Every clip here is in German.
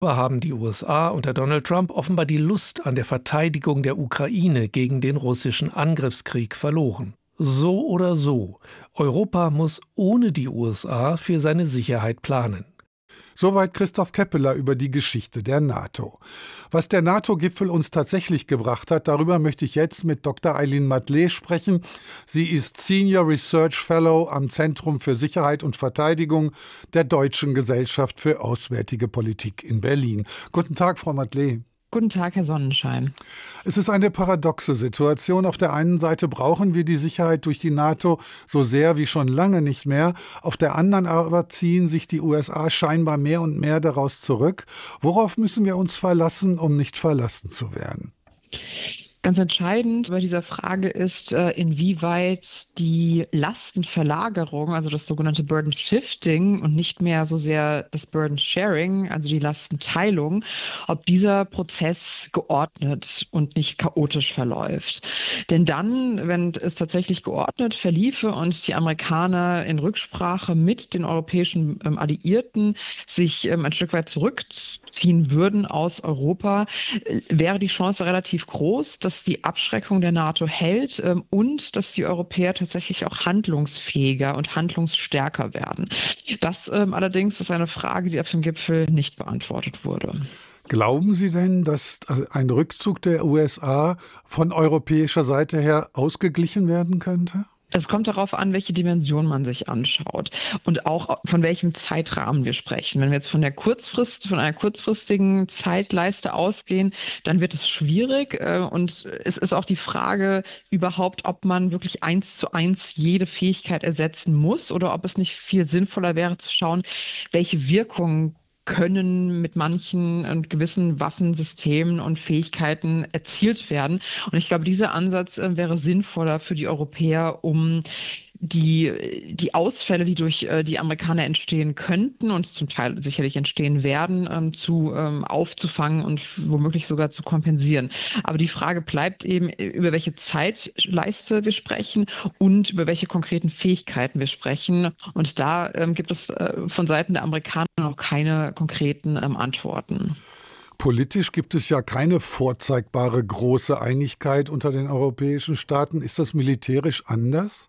Aber haben die USA unter Donald Trump offenbar die Lust an der Verteidigung der Ukraine gegen den russischen Angriffskrieg verloren. So oder so, Europa muss ohne die USA für seine Sicherheit planen. Soweit Christoph Keppeler über die Geschichte der NATO. Was der NATO-Gipfel uns tatsächlich gebracht hat, darüber möchte ich jetzt mit Dr. Eileen Matlee sprechen. Sie ist Senior Research Fellow am Zentrum für Sicherheit und Verteidigung der Deutschen Gesellschaft für Auswärtige Politik in Berlin. Guten Tag, Frau Matlee. Guten Tag, Herr Sonnenschein. Es ist eine paradoxe Situation. Auf der einen Seite brauchen wir die Sicherheit durch die NATO so sehr wie schon lange nicht mehr. Auf der anderen aber ziehen sich die USA scheinbar mehr und mehr daraus zurück. Worauf müssen wir uns verlassen, um nicht verlassen zu werden? Ganz entscheidend bei dieser Frage ist, inwieweit die Lastenverlagerung, also das sogenannte Burden Shifting und nicht mehr so sehr das Burden Sharing, also die Lastenteilung, ob dieser Prozess geordnet und nicht chaotisch verläuft. Denn dann, wenn es tatsächlich geordnet verliefe und die Amerikaner in Rücksprache mit den europäischen Alliierten sich ein Stück weit zurückziehen würden aus Europa, wäre die Chance relativ groß, dass die Abschreckung der NATO hält und dass die Europäer tatsächlich auch handlungsfähiger und handlungsstärker werden. Das allerdings ist eine Frage, die auf dem Gipfel nicht beantwortet wurde. Glauben Sie denn, dass ein Rückzug der USA von europäischer Seite her ausgeglichen werden könnte? Es kommt darauf an, welche Dimension man sich anschaut und auch von welchem Zeitrahmen wir sprechen. Wenn wir jetzt von einer kurzfristigen Zeitleiste ausgehen, dann wird es schwierig und es ist auch die Frage überhaupt, ob man wirklich 1:1 jede Fähigkeit ersetzen muss oder ob es nicht viel sinnvoller wäre zu schauen, welche Wirkungen können mit manchen und gewissen Waffensystemen und Fähigkeiten erzielt werden. Und ich glaube, dieser Ansatz wäre sinnvoller für die Europäer, um die Ausfälle, die durch die Amerikaner entstehen könnten und zum Teil sicherlich entstehen werden, aufzufangen und womöglich sogar zu kompensieren. Aber die Frage bleibt eben, über welche Zeitleiste wir sprechen und über welche konkreten Fähigkeiten wir sprechen. Und da gibt es von Seiten der Amerikaner noch keine konkreten Antworten. Politisch gibt es ja keine vorzeigbare große Einigkeit unter den europäischen Staaten. Ist das militärisch anders?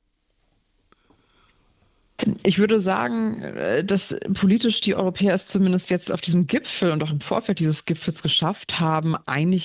Ich würde sagen, dass politisch die Europäer es zumindest jetzt auf diesem Gipfel und auch im Vorfeld dieses Gipfels geschafft haben,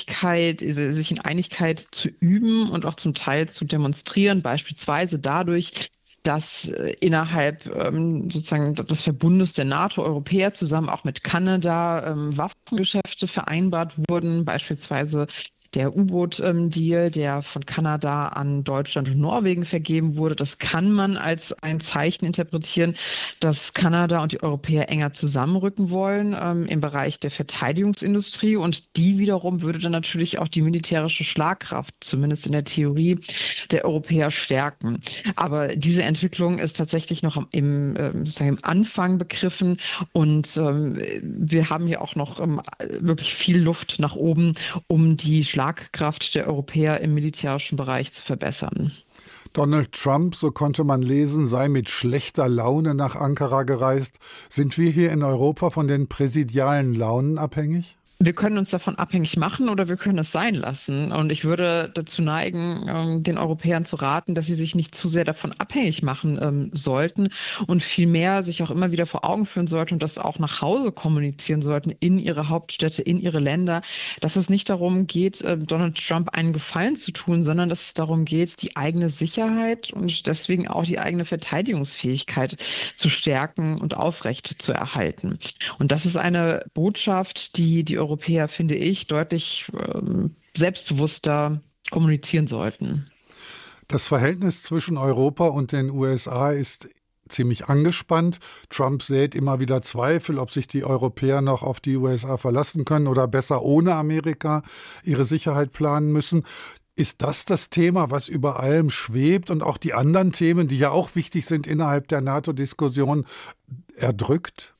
sich in Einigkeit zu üben und auch zum Teil zu demonstrieren, beispielsweise dadurch, dass innerhalb sozusagen des Verbundes der NATO-Europäer zusammen auch mit Kanada Waffengeschäfte vereinbart wurden, beispielsweise der U-Boot-Deal, der von Kanada an Deutschland und Norwegen vergeben wurde. Das kann man als ein Zeichen interpretieren, dass Kanada und die Europäer enger zusammenrücken wollen im Bereich der Verteidigungsindustrie. Und die wiederum würde dann natürlich auch die militärische Schlagkraft, zumindest in der Theorie, der Europäer stärken. Aber diese Entwicklung ist tatsächlich noch sozusagen im Anfang begriffen. Und wir haben hier auch noch wirklich viel Luft nach oben, um die Schlagkraft der Europäer im militärischen Bereich zu verbessern. Donald Trump, so konnte man lesen, sei mit schlechter Laune nach Ankara gereist. Sind wir hier in Europa von den präsidialen Launen abhängig? Wir können uns davon abhängig machen oder wir können es sein lassen. Und ich würde dazu neigen, den Europäern zu raten, dass sie sich nicht zu sehr davon abhängig machen sollten und vielmehr sich auch immer wieder vor Augen führen sollten und das auch nach Hause kommunizieren sollten in ihre Hauptstädte, in ihre Länder, dass es nicht darum geht, Donald Trump einen Gefallen zu tun, sondern dass es darum geht, die eigene Sicherheit und deswegen auch die eigene Verteidigungsfähigkeit zu stärken und aufrecht zu erhalten. Und das ist eine Botschaft, die Europäer, finde ich, deutlich selbstbewusster kommunizieren sollten. Das Verhältnis zwischen Europa und den USA ist ziemlich angespannt. Trump sät immer wieder Zweifel, ob sich die Europäer noch auf die USA verlassen können oder besser ohne Amerika ihre Sicherheit planen müssen. Ist das Thema, was über allem schwebt und auch die anderen Themen, die ja auch wichtig sind innerhalb der NATO-Diskussion, erdrückt?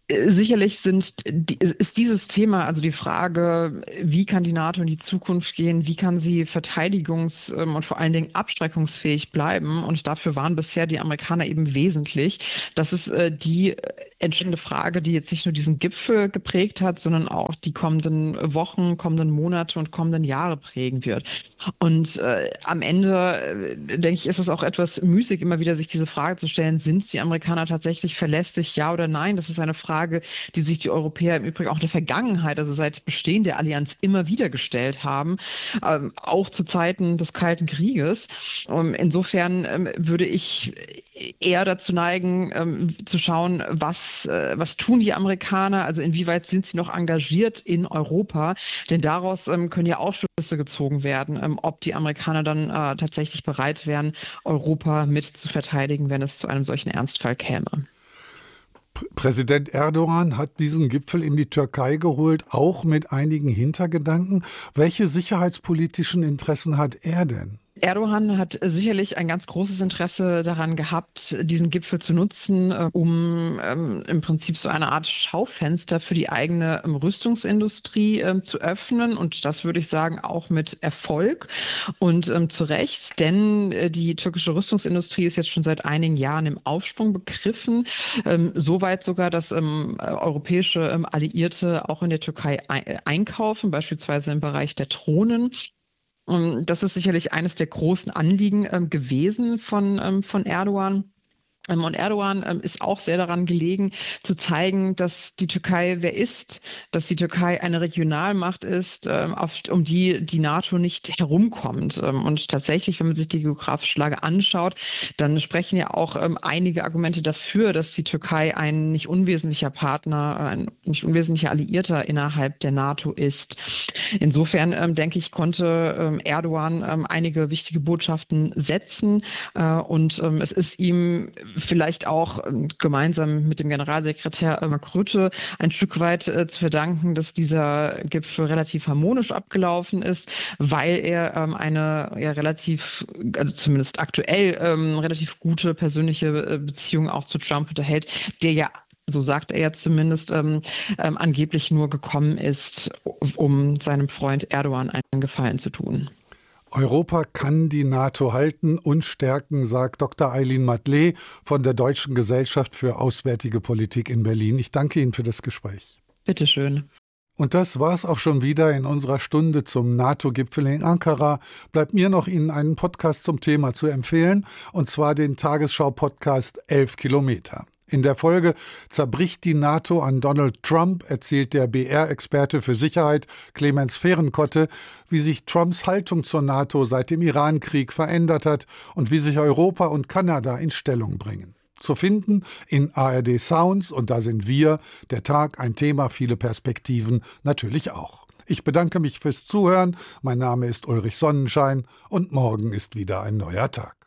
Sicherlich ist dieses Thema, also die Frage, wie kann die NATO in die Zukunft gehen, wie kann sie verteidigungs- und vor allen Dingen abschreckungsfähig bleiben, und dafür waren bisher die Amerikaner eben wesentlich. Das ist die entscheidende Frage, die jetzt nicht nur diesen Gipfel geprägt hat, sondern auch die kommenden Wochen, kommenden Monate und kommenden Jahre prägen wird. Und am Ende, denke ich, ist es auch etwas müßig, immer wieder sich diese Frage zu stellen, sind die Amerikaner tatsächlich verlässlich, ja oder nein? Das ist eine Frage, die sich die Europäer im Übrigen auch in der Vergangenheit, also seit Bestehen der Allianz, immer wieder gestellt haben, auch zu Zeiten des Kalten Krieges. Insofern würde ich eher dazu neigen, zu schauen, was tun die Amerikaner, also inwieweit sind sie noch engagiert in Europa, denn daraus können ja auch Schlüsse gezogen werden, ob die Amerikaner dann tatsächlich bereit wären, Europa mit zu verteidigen, wenn es zu einem solchen Ernstfall käme. Präsident Erdogan hat diesen Gipfel in die Türkei geholt, auch mit einigen Hintergedanken. Welche sicherheitspolitischen Interessen hat er denn? Erdogan hat sicherlich ein ganz großes Interesse daran gehabt, diesen Gipfel zu nutzen, um im Prinzip so eine Art Schaufenster für die eigene Rüstungsindustrie zu öffnen. Und das würde ich sagen, auch mit Erfolg und zu Recht, denn die türkische Rüstungsindustrie ist jetzt schon seit einigen Jahren im Aufschwung begriffen. Soweit sogar, dass europäische Alliierte auch in der Türkei einkaufen, beispielsweise im Bereich der Drohnen. Das ist sicherlich eines der großen Anliegen gewesen von Erdogan. Und Erdogan ist auch sehr daran gelegen, zu zeigen, dass die Türkei wer ist, dass die Türkei eine Regionalmacht ist, um die die NATO nicht herumkommt. Und tatsächlich, wenn man sich die geografische Lage anschaut, dann sprechen ja auch einige Argumente dafür, dass die Türkei ein nicht unwesentlicher Partner, ein nicht unwesentlicher Alliierter innerhalb der NATO ist. Insofern, denke ich, konnte Erdogan einige wichtige Botschaften setzen. Und es ist ihm vielleicht auch gemeinsam mit dem Generalsekretär Mark Rutte ein Stück weit zu verdanken, dass dieser Gipfel relativ harmonisch abgelaufen ist, weil er eine relativ, also zumindest aktuell, relativ gute persönliche Beziehung auch zu Trump unterhält, der ja, so sagt er ja zumindest, angeblich nur gekommen ist, um seinem Freund Erdogan einen Gefallen zu tun. Europa kann die NATO halten und stärken, sagt Dr. Aylin Madlet von der Deutschen Gesellschaft für Auswärtige Politik in Berlin. Ich danke Ihnen für das Gespräch. Bitte schön. Und das war's auch schon wieder in unserer Stunde zum NATO-Gipfel in Ankara. Bleibt mir noch, Ihnen einen Podcast zum Thema zu empfehlen, und zwar den Tagesschau-Podcast 11 Kilometer. In der Folge Zerbricht die NATO an Donald Trump erzählt der BR-Experte für Sicherheit Clemens Fehrenkotte, wie sich Trumps Haltung zur NATO seit dem Iran-Krieg verändert hat und wie sich Europa und Kanada in Stellung bringen. Zu finden in ARD Sounds, und da sind wir, der Tag, ein Thema, viele Perspektiven, natürlich auch. Ich bedanke mich fürs Zuhören, mein Name ist Ulrich Sonnenschein und morgen ist wieder ein neuer Tag.